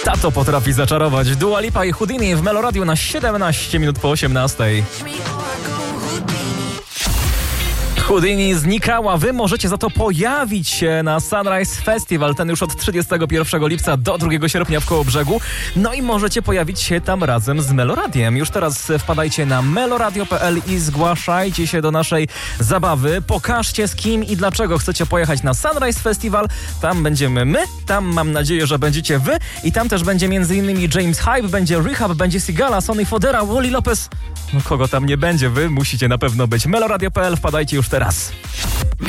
Tato potrafi zaczarować. Dua Lipa i Houdini w Meloradiu na 17 minut po 18. Houdini znikała. Wy możecie za to pojawić się na Sunrise Festival, ten już od 31 lipca do 2 sierpnia w Kołobrzegu. No i możecie pojawić się tam razem z Meloradiem. Już teraz wpadajcie na meloradio.pl i zgłaszajcie się do naszej zabawy. Pokażcie, z kim i dlaczego chcecie pojechać na Sunrise Festival. Tam będziemy my, tam mam nadzieję, że będziecie wy i tam też będzie m.in. James Hype, będzie Rehab, będzie Sigala, Sonny Fodera, Wally Lopez. No kogo tam nie będzie, wy musicie na pewno być. Meloradio.pl, wpadajcie już teraz.